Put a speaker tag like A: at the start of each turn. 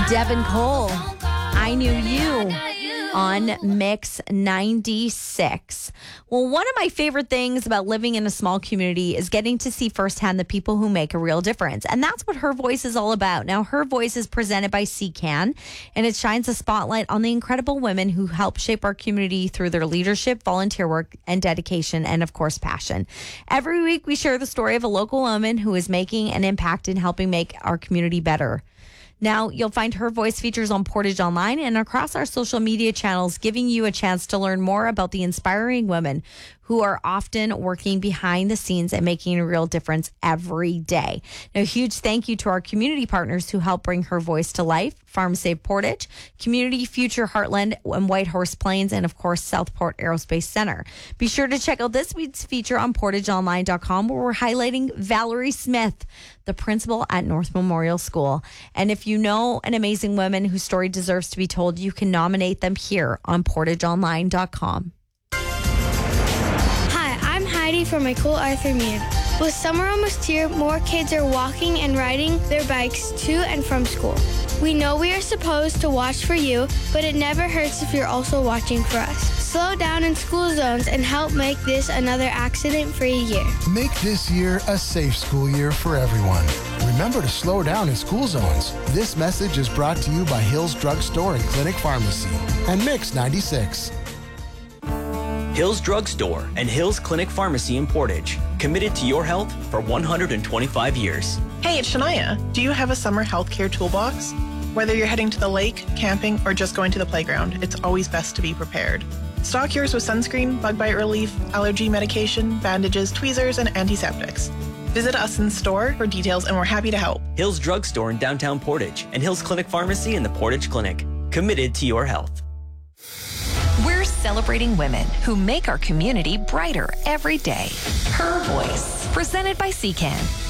A: Devin Cole, I Knew You on Mix 96. Well, one of my favorite things about living in a small community is getting to see firsthand the people who make a real difference. And that's what Her Voice is all about. Now, Her Voice is presented by CCAN, and it shines a spotlight on the incredible women who help shape our community through their leadership, volunteer work, and dedication, and of course, passion. Every week, we share the story of a local woman who is making an impact in helping make our community better. Now, you'll find Her Voice features on Portage Online and across our social media channels, giving you a chance to learn more about the inspiring women who are often working behind the scenes and making a real difference every day. Now, a huge thank you to our community partners who help bring Her Voice to life: Farm Save Portage, Community Future Heartland and Whitehorse Plains, and of course, Southport Aerospace Center. Be sure to check out this week's feature on portageonline.com, where we're highlighting Valerie Smith, the principal at North Memorial School. And if you know an amazing woman whose story deserves to be told, you can nominate them here on portageonline.com.
B: I'm Heidi from Ecole Arthur Mead. With summer almost here, more kids are walking and riding their bikes to and from school. We know we are supposed to watch for you, but it never hurts if you're also watching for us. Slow down in school zones and help make this another accident-free year.
C: Make this year a safe school year for everyone. Remember to slow down in school zones. This message is brought to you by Hills Drug Store and Clinic Pharmacy and Mix 96.
D: Hills Drug Store and Hills Clinic Pharmacy in Portage, committed to your health for 125 years.
E: Hey, it's Shania. Do you have a summer healthcare toolbox? Whether you're heading to the lake, camping, or just going to the playground, it's always best to be prepared. Stock yours with sunscreen, bug bite relief, allergy medication, bandages, tweezers, and antiseptics. Visit us in store for details, and we're happy to help.
D: Hills Drug Store in downtown Portage and Hills Clinic Pharmacy in the Portage Clinic, committed to your health.
F: We're celebrating women who make our community brighter every day. Her Voice, presented by CCAN.